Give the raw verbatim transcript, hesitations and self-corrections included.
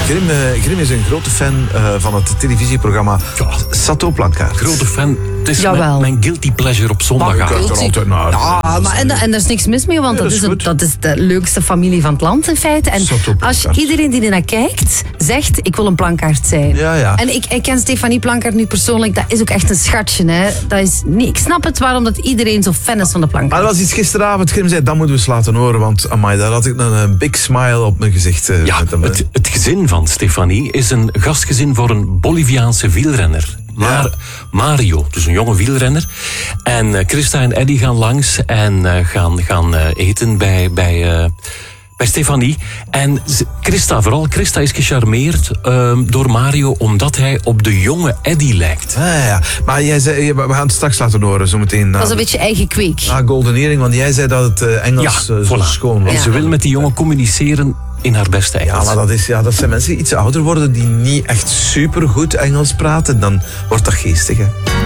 Grim, uh, Grim is een grote fan uh, van het televisieprogramma ja. Sato Planckaert. Grote fan. Het is mijn, mijn guilty pleasure op zondagavond. Ja, maar en, en daar is niks mis mee, want ja, dat, dat, is een, dat is de leukste familie van het land in feite. En als iedereen die ernaar kijkt, zegt, ik wil een Planckaert zijn. Ja, ja. En ik, ik ken Stefanie Planckaert nu persoonlijk, dat is ook echt een schatje. Hè. Dat is niet, ik snap het waarom dat iedereen zo fan is van de Planckaert. Maar er was iets gisteravond, Grim zei, dat moeten we eens laten horen, want amai, daar had ik een, een big smile op mijn gezicht. Uh, ja, met het, het gezin van Stefanie is een gastgezin voor een Boliviaanse wielrenner. Maar ja. Mario, dus een jonge wielrenner. En uh, Christa en Eddy gaan langs en uh, gaan, gaan uh, eten bij, bij, uh, bij Stefanie. En ze, Christa, vooral Christa is gecharmeerd uh, door Mario omdat hij op de jonge Eddy lijkt. Ja, ja, ja. Maar jij zei, we gaan het straks laten horen, zo meteen. Dat is een beetje eigen kweek. Ah, Golden Earring, want jij zei dat het uh, Engels ja, uh, zo voilà. schoon was. En ze wil met die jongen communiceren in haar beste Engels. Ja, maar dat, is, ja, dat zijn mensen die iets ouder worden die niet echt supergoed Engels praten. Dan wordt dat geestig, hè.